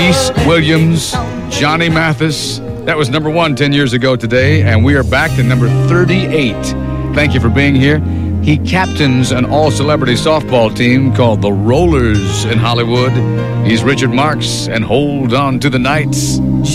Reese Williams, Johnny Mathis. That was number 1 10 years ago today, and we are back to number 38. Thank you for being here. He captains an all-celebrity softball team called the Rollers in Hollywood. He's Richard Marx, and hold on to the Knights.